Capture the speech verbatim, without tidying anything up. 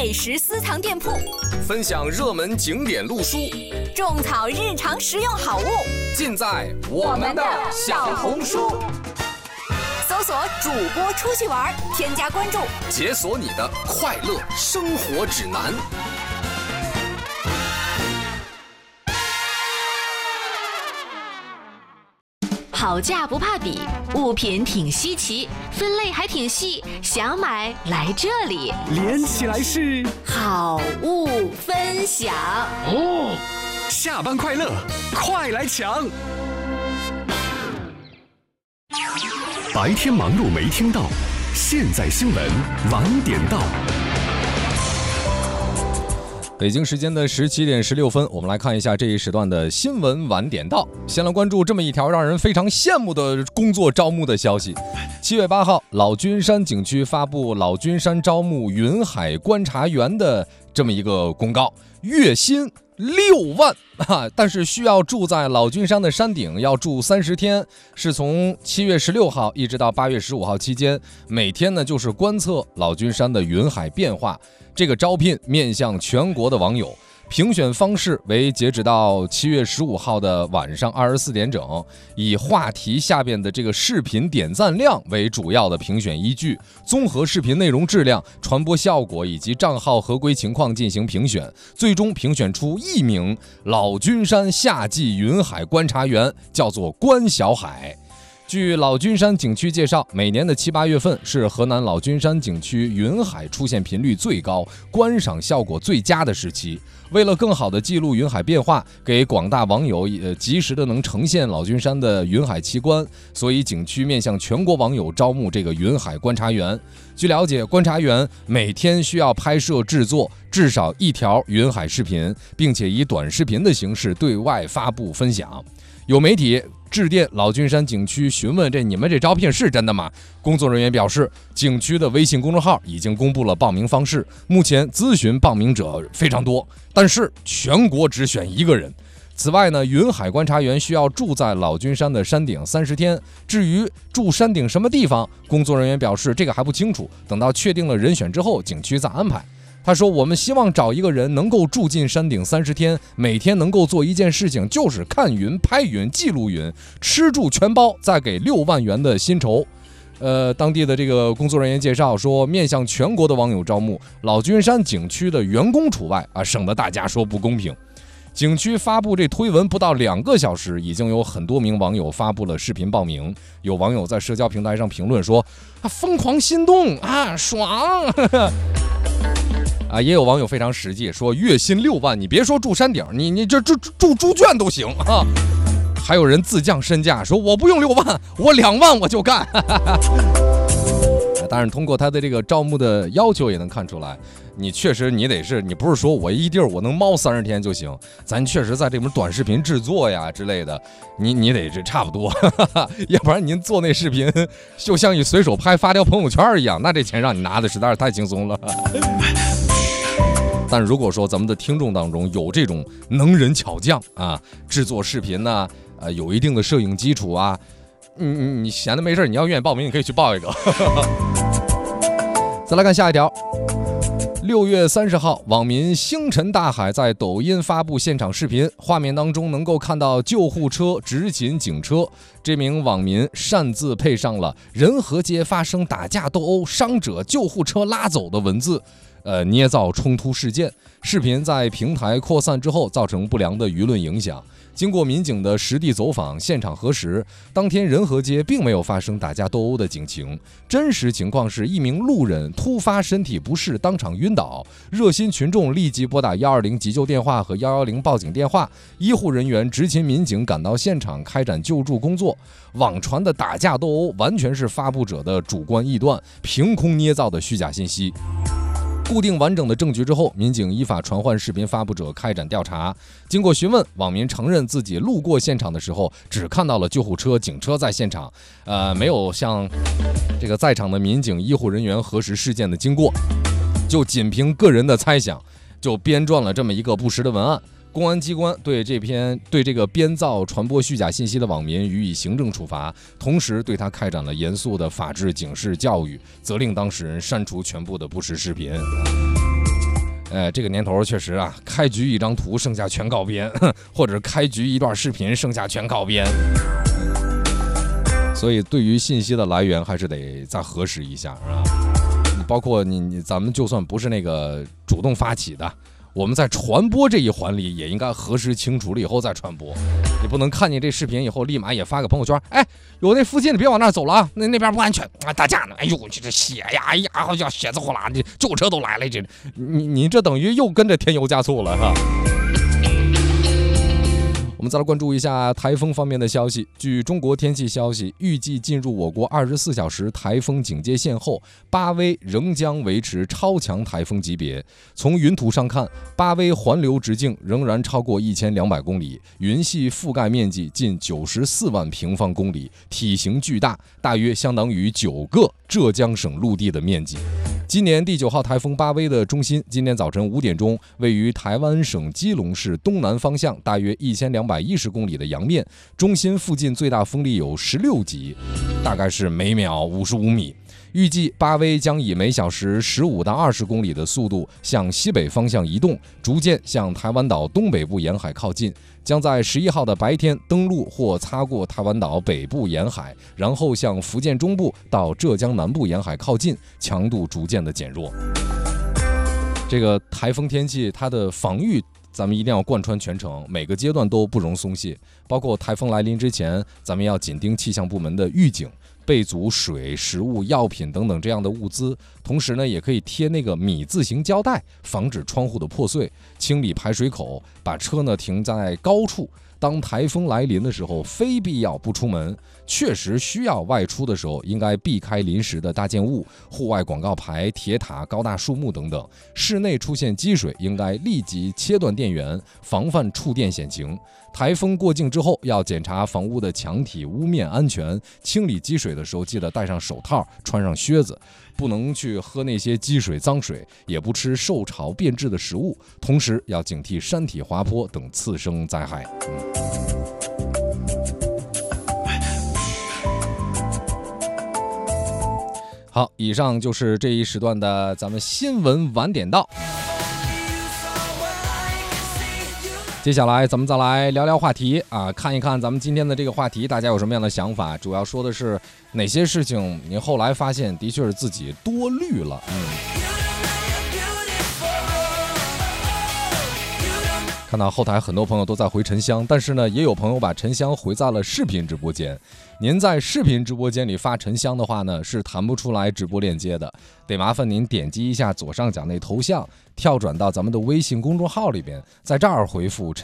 美食私藏店铺， 分享热门景点路书， 种草日常实用好物， 尽在我们的小红书。 搜索主播出去玩，添加关注， 解锁你的快乐生活指南。 好价不怕比，物品挺稀奇，分类还挺细，想买来这里， 连起来是好物分享哦。下班快乐，快来抢！白天忙碌没听到，现在新闻晚点到。 北京时间的十七点十六分，我们来看一下这一时段的新闻晚点到。先来关注这么一条让人非常羡慕的工作招募的消息。七月八号，老君山景区发布老君山招募云海观察员的这么一个公告，月薪六万啊！但是需要住在老君山的山顶，要住三十天，是从七月十六号一直到八月十五号期间，每天呢就是观测老君山的云海变化。这个招聘面向全国的网友，评选方式为截止到七月十五号的晚上二十四点整，以话题下边的这个视频点赞量为主要的评选依据，综合视频内容质量、传播效果以及账号合规情况进行评选，最终评选出一名老君山夏季云海观察员，叫做关小海。据老君山景区介绍，每年的七八月份是河南老君山景区云海出现频率最高、观赏效果最佳的时期。为了更好的记录云海变化，给广大网友呃及时的能呈现老君山的云海奇观，所以景区面向全国网友招募这个云海观察员。据了解，观察员每天需要拍摄制作至少一条云海视频，并且以短视频的形式对外发布分享。有媒体致电老君山景区询问这你们这招聘是真的吗？工作人员表示，景区的微信公众号已经公布了报名方式，目前咨询报名者非常多，但是全国只选一个人。此外呢，云海观察员需要住在老君山的山顶三十天。至于住山顶什么地方，工作人员表示这个还不清楚，等到确定了人选之后，景区再安排。他说，我们希望找一个人能够住进山顶三十天，每天能够做一件事情，就是看云、拍云、记录云，吃住全包，再给六万元的薪酬。呃，当地的这个工作人员介绍说，面向全国的网友招募，老君山景区的员工除外啊，省得大家说不公平。景区发布这推文不到两个小时，已经有很多名网友发布了视频报名。有网友在社交平台上评论说：“啊，疯狂心动啊，爽！”啊，也有网友非常实际，说月薪六万，你别说住山顶，你你这住住猪圈都行啊。还有人自降身价，说我不用六万，我两万我就干。当然，通过他的这个招募的要求也能看出来，你确实你得是，你不是说我一地儿我能猫三十天就行，咱确实在这门短视频制作呀之类的，你你得这差不多，要不然您做那视频就像一随手拍发条朋友圈一样，那这钱让你拿的实在是太轻松了。但如果说咱们的听众当中有这种能人巧匠啊，制作视频呢、啊，呃，有一定的摄影基础啊，你你你闲的没事，你要愿意报名，你可以去报一个。再来看下一条。六月三十号，网民星辰大海在抖音发布现场视频，画面当中能够看到救护车执勤警车。这名网民擅自配上了“仁和街发生打架斗殴，伤者救护车拉走”的文字。呃，捏造冲突事件，视频在平台扩散之后，造成不良的舆论影响。经过民警的实地走访，现场核实，当天仁和街并没有发生打架斗殴的警情，真实情况是一名路人突发身体不适，当场晕倒，热心群众立即拨打一二零急救电话和一一零报警电话，医护人员执勤民警赶到现场开展救助工作。网传的打架斗殴完全是发布者的主观臆断，凭空捏造的虚假信息。固定完整的证据之后，民警依法传唤视频发布者开展调查。经过询问，网民承认自己路过现场的时候，只看到了救护车、警车在现场，呃，没有向这个在场的民警、医护人员核实事件的经过，就仅凭个人的猜想，就编撰了这么一个不实的文案。公安机关对这篇对这个编造传播虚假信息的网民予以行政处罚，同时对他开展了严肃的法制警示教育，责令当事人删除全部的不实视频。 呃，这个年头确实啊，开局一张图，剩下全靠编，或者开局一段视频，剩下全靠编。所以对于信息的来源还是得再核实一下啊。包括你你咱们就算不是那个主动发起的，我们在传播这一环里也应该核实清楚了以后再传播。你不能看见这视频以后立马也发个朋友圈，哎，有那附近的别往那儿走了啊，那那边不安全啊，打架呢，哎呦，这这血呀，哎呀，好像血字呼啦，这救护车都来了，这你你这等于又跟着添油加醋了哈。我们再来关注一下台风方面的消息。据中国天气消息，预计进入我国二十四小时台风警戒线后，巴威仍将维持超强台风级别。从云图上看，巴威环流直径仍然超过一千两百公里，云系覆盖面积近九十四万平方公里，体型巨大，大约相当于九个浙江省陆地的面积。今年第九号台风巴威的中心，今天早晨五点钟，位于台湾省基隆市东南方向大约一千两百一十公里的洋面，中心附近最大风力有十六级，大概是每秒五十五米。预计巴威将以每小时十五到二十公里的速度向西北方向移动，逐渐向台湾岛东北部沿海靠近，将在十一号的白天登陆或擦过台湾岛北部沿海，然后向福建中部到浙江南部沿海靠近，强度逐渐的减弱。这个台风天气它的防御咱们一定要贯穿全程，每个阶段都不容松懈，包括台风来临之前，咱们要紧盯气象部门的预警，备足水、食物、药品等等这样的物资，同时呢，也可以贴那个米字形胶带，防止窗户的破碎，清理排水口，把车呢停在高处。当台风来临的时候，非必要不出门，确实需要外出的时候，应该避开临时的大建物、户外广告牌、铁塔、高大树木等等。室内出现积水，应该立即切断电源，防范触电险情。台风过境之后，要检查房屋的墙体、屋面安全，清理积水的时候记得戴上手套，穿上靴子，不能去喝那些积水脏水，也不吃受潮变质的食物，同时要警惕山体滑坡等次生灾害。嗯好，以上就是这一时段的咱们新闻晚点到。接下来咱们再来聊聊话题啊，看一看咱们今天的这个话题，大家有什么样的想法？主要说的是哪些事情你后来发现的确是自己多虑了。嗯，看到后台很多朋友都在回沉香，但是呢，也有朋友把沉香回在了视频直播间。您在视频直播间里发沉香的话呢，是弹不出来直播链接的，得麻烦您点击一下左上角那头像，跳转到咱们的微信公众号里边，在这儿回复沉